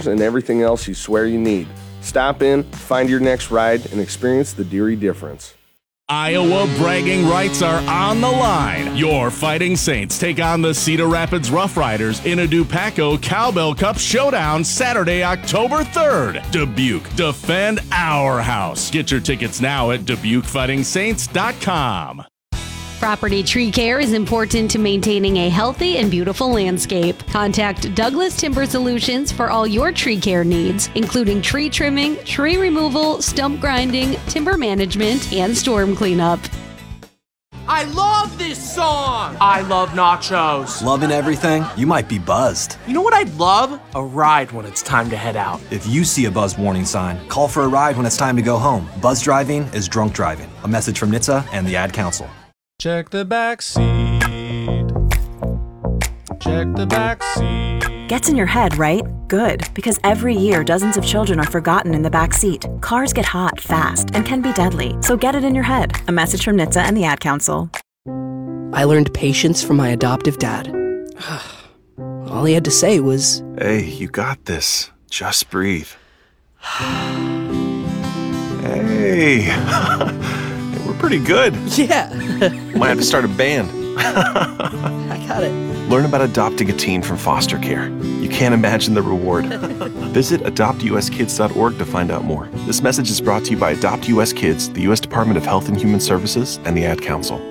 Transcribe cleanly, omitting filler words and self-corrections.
and everything else you swear you need. Stop in, find your next ride, and experience the Deary difference. Iowa bragging rights are on the line. Your Fighting Saints take on the Cedar Rapids Rough Riders in a Dupaco Cowbell Cup showdown Saturday, October 3rd. Dubuque, defend our house. Get your tickets now at DubuqueFightingSaints.com. Property tree care is important to maintaining a healthy and beautiful landscape. Contact Douglas Timber Solutions for all your tree care needs, including tree trimming, tree removal, stump grinding, timber management, and storm cleanup. I love this song! I love nachos. Loving everything? You might be buzzed. You know what I'd love? A ride when it's time to head out. If you see a buzz warning sign, call for a ride when it's time to go home. Buzz driving is drunk driving. A message from NHTSA and the Ad Council. Check the back seat. Check the back seat. Gets in your head, right? Good, because every year dozens of children are forgotten in the back seat. Cars get hot fast and can be deadly, so get it in your head. A message from NHTSA and the Ad Council. I learned patience from my adoptive dad. All he had to say was, "Hey, you got this. Just breathe." Hey. We're pretty good. yeah. Might have to start a band. I got it. Learn about adopting a teen from foster care. You can't imagine the reward. Visit adoptuskids.org to find out more. This message is brought to you by Adopt US Kids, the U.S. Department of Health and Human Services, and the Ad Council.